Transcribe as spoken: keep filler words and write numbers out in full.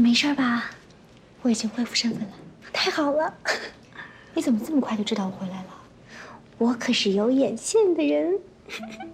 没事吧？我已经恢复身份了。太好了！你怎么这么快就知道我回来了？我可是有眼线的人。